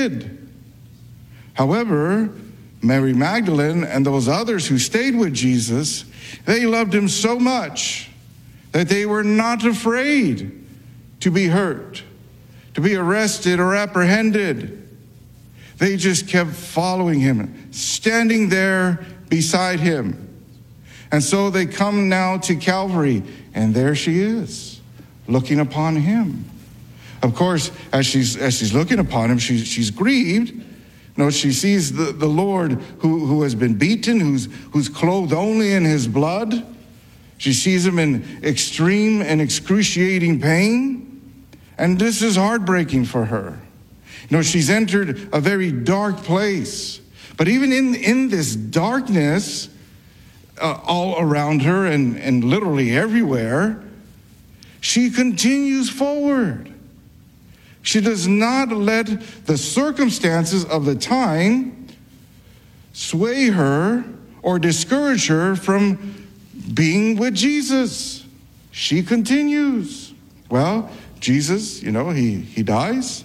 did. However, Mary Magdalene and those others who stayed with Jesus, they loved him so much that they were not afraid to be hurt, to be arrested or apprehended. They just kept following him, standing there beside him. And so they come now to Calvary, and there she is, looking upon him. Of course, as she's looking upon him, she's grieved. No, she sees the Lord who has been beaten, who's clothed only in his blood. She sees him in extreme and excruciating pain. And this is heartbreaking for her. She's entered a very dark place. But even in this darkness, all around her and literally everywhere, she continues forward. She does not let the circumstances of the time sway her or discourage her from being with Jesus. She continues. Well, Jesus, he dies.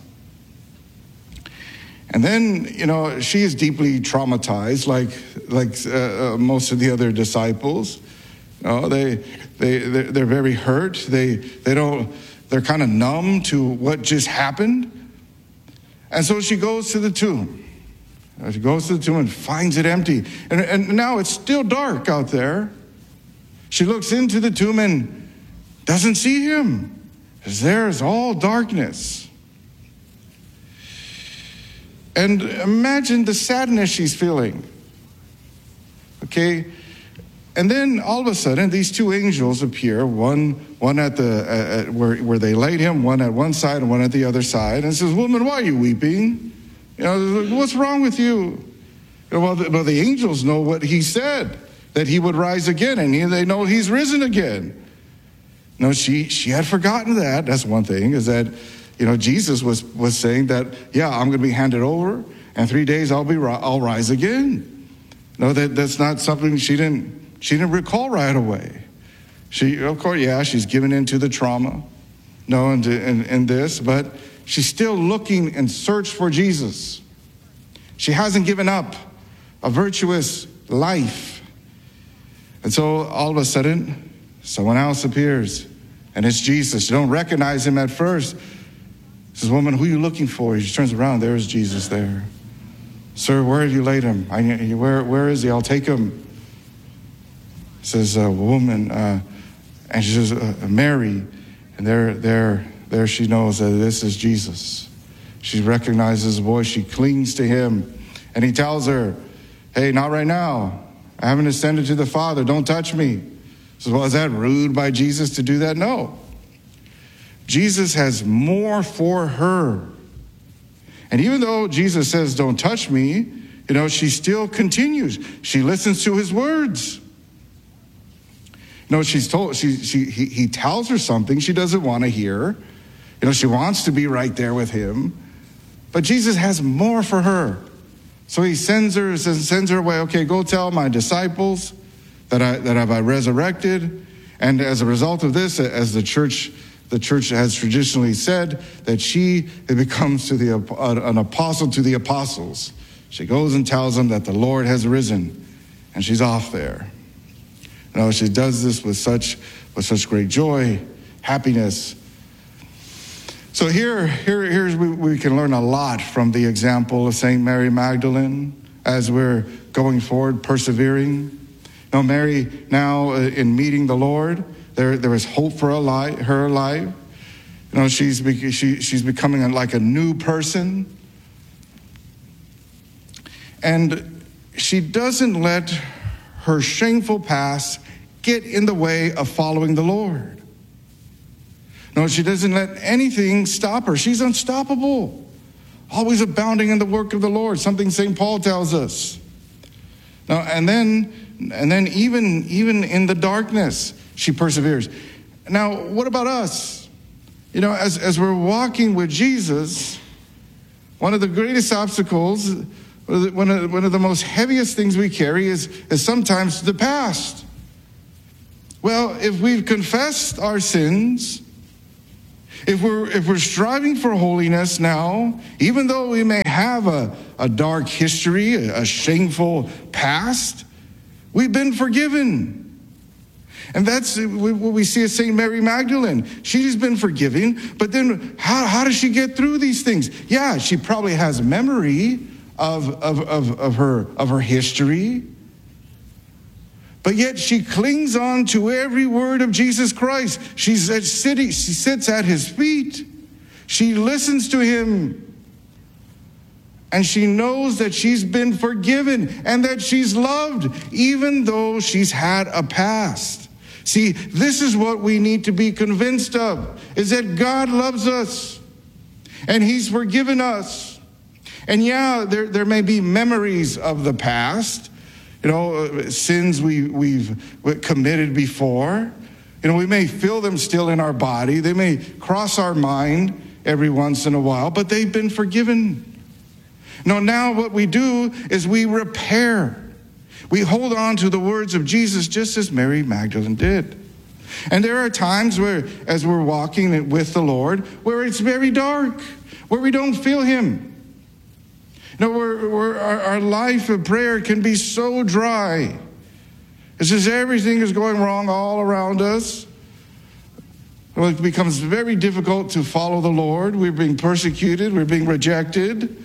And then, she is deeply traumatized, like most of the other disciples. They're very hurt. They're kind of numb to what just happened. And so she goes to the tomb. She goes to the tomb and finds it empty. And now it's still dark out there. She looks into the tomb and doesn't see him. There's all darkness. And imagine the sadness she's feeling. Okay? And then all of a sudden, these two angels appear, one at the where they laid him, one at one side and one at the other side, and says, "Woman, why are you weeping? What's wrong with you?" Well, the angels know what he said, that he would rise again, and they know he's risen again. No, she had forgotten that. That's one thing, is that Jesus was saying that, I'm going to be handed over, and 3 days I'll rise again. No, that's not something she didn't recall right away. Of course, she's given into the trauma, in this, but she's still looking and search for Jesus. She hasn't given up a virtuous life. And so all of a sudden, someone else appears, and it's Jesus. You don't recognize him at first. He says, "Woman, who are you looking for?" She turns around. There's Jesus there. "Sir, where have you laid him? Where is he? I'll take him." He says, "Woman," and she says, "Mary." And there she knows that this is Jesus. She recognizes his voice. She clings to him. And he tells her, "Hey, not right now. I haven't ascended to the Father. Don't touch me." She says, "Well, is that rude by Jesus to do that?" No. Jesus has more for her. And even though Jesus says, "Don't touch me," she still continues. She listens to his words. He tells her something she doesn't want to hear. She wants to be right there with him. But Jesus has more for her. So he sends her away. "Okay, go tell my disciples that I resurrected." And as a result of this, as the church has traditionally said, that she becomes an apostle to the apostles. She goes and tells them that the Lord has risen, and she's off there. She does this with such great joy, happiness. So here's we can learn a lot from the example of Saint Mary Magdalene as we're going forward, persevering. Mary now in meeting the Lord, there is hope for her life. She's becoming like a new person. And she doesn't let her shameful past get in the way of following the Lord. No, she doesn't let anything stop her. She's unstoppable, always abounding in the work of the Lord, something St. Paul tells us. Now, and then even in the darkness, she perseveres. Now, what about us? As we're walking with Jesus, one of the greatest obstacles, one of the most heaviest things we carry is sometimes the past. Well, if we've confessed our sins, If we're striving for holiness now, even though we may have a dark history, a shameful past, we've been forgiven. And that's what we see at St. Mary Magdalene. She's been forgiven, but then how does she get through these things? Yeah, she probably has memory of her history, but yet she clings on to every word of Jesus Christ. She sits at his feet. She listens to him. And she knows that she's been forgiven and that she's loved, even though she's had a past. See, this is what we need to be convinced of, is that God loves us and he's forgiven us. And yeah, there may be memories of the past, sins we've committed before. We may feel them still in our body. They may cross our mind every once in a while, but they've been forgiven. Now what we do is we repair. We hold on to the words of Jesus just as Mary Magdalene did. And there are times where, as we're walking with the Lord, where it's very dark, where we don't feel him. Where our life of prayer can be so dry. It's just everything is going wrong all around us. Well, it becomes very difficult to follow the Lord. We're being persecuted. We're being rejected.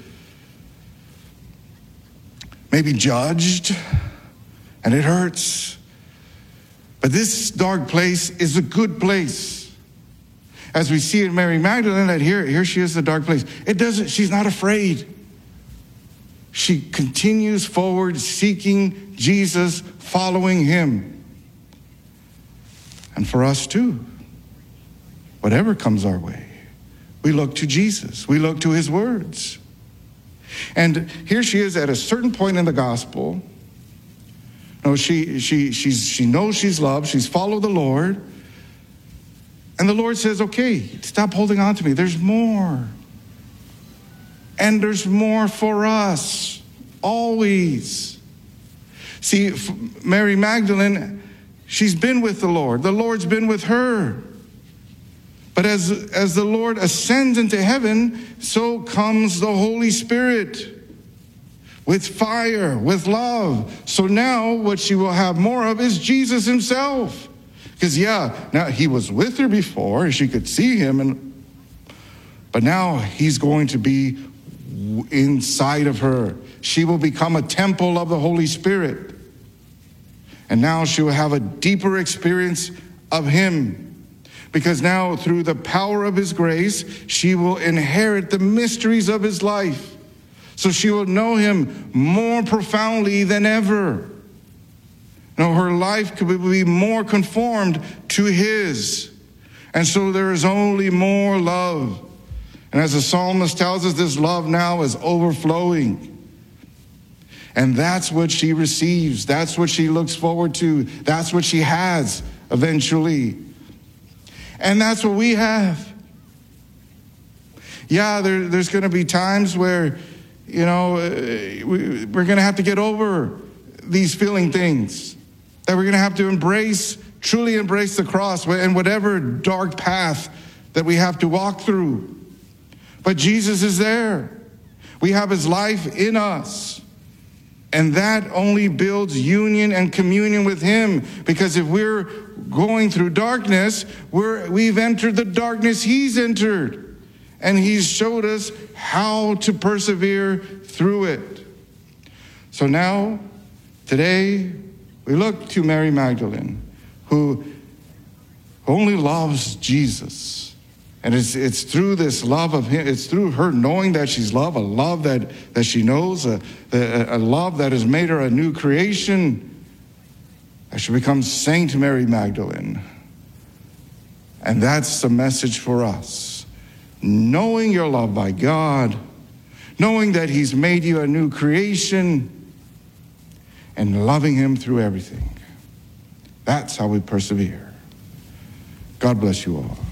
Maybe judged. And it hurts. But this dark place is a good place. As we see in Mary Magdalene, that here she is, the dark place. She's not afraid. She continues forward, seeking Jesus, following him. And for us too, whatever comes our way, we look to Jesus. We look to his words. And here she is at a certain point in the gospel. She knows she's loved. She's followed the Lord. And the Lord says, okay, stop holding on to me. There's more. And there's more for us, always. See, Mary Magdalene, she's been with the Lord. The Lord's been with her. But as the Lord ascends into heaven, so comes the Holy Spirit with fire, with love. So now what she will have more of is Jesus himself. Because now he was with her before, and she could see him, but now he's going to be inside of her. She will become a temple of the Holy Spirit. And now she will have a deeper experience of him. Because now through the power of his grace, she will inherit the mysteries of his life. So she will know him more profoundly than ever. Her life could be more conformed to his. And so there is only more love. And as the psalmist tells us, this love now is overflowing. And that's what she receives. That's what she looks forward to. That's what she has eventually. And that's what we have. Yeah, there's going to be times where, we're going to have to get over these feeling things. That we're going to have to truly embrace the cross and whatever dark path that we have to walk through. But Jesus is there. We have his life in us. And that only builds union and communion with him. Because if we're going through darkness, we've entered the darkness he's entered. And he's showed us how to persevere through it. So now, today, we look to Mary Magdalene, who only loves Jesus. And it's through this love of him, it's through her knowing that she's loved, a love that she knows, a love that has made her a new creation, that she becomes Saint Mary Magdalene. And that's the message for us. Knowing you're loved by God, knowing that he's made you a new creation, and loving him through everything. That's how we persevere. God bless you all.